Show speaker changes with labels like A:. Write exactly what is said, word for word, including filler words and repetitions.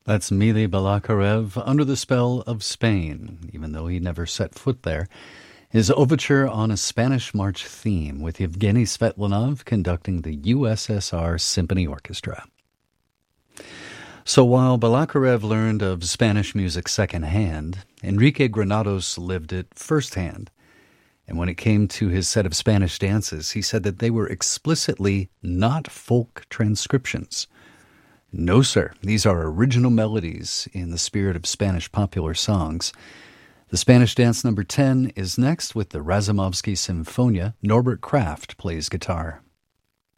A: That's Mili Balakarev, Under the Spell of Spain, even though he never set foot there. His overture on a Spanish march theme, with Yevgeny Svetlanov conducting the U S S R Symphony Orchestra. So while Balakarev learned of Spanish music secondhand, Enrique Granados lived it firsthand. And when it came to his set of Spanish dances, he said that they were explicitly not folk transcriptions. No, sir, these are original melodies in the spirit of Spanish popular songs. The Spanish dance number ten is next with the Razumovsky Sinfonia. Norbert Kraft plays guitar.